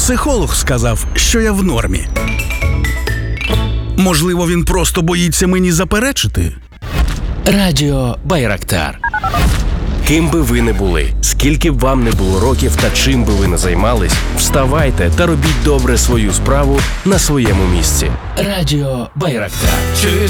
Психолог сказав, що я в нормі. Можливо, він просто боїться мені заперечити? Радіо Байрактар. Ким би ви не були, скільки б вам не було років та чим би ви не займались, вставайте та робіть добре свою справу на своєму місці. Радіо Байрактар.